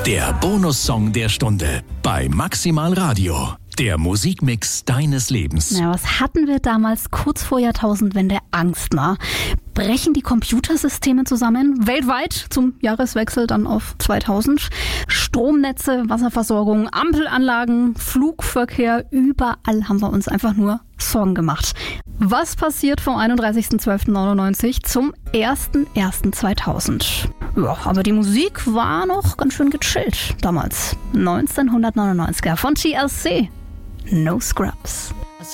Der Bonussong der Stunde bei Maximal Radio. Der Musikmix deines Lebens. Na, was hatten wir damals kurz vor Jahrtausendwende Angst mal? Brechen die Computersysteme zusammen? Weltweit zum Jahreswechsel dann auf 2000. Stromnetze, Wasserversorgung, Ampelanlagen, Flugverkehr. Überall haben wir uns einfach nur Sorgen gemacht. Was passiert vom 31.12.99 zum 01.01.2000? Ja, aber die Musik war noch ganz schön gechillt damals. 1999er von TLC. No Scrubs.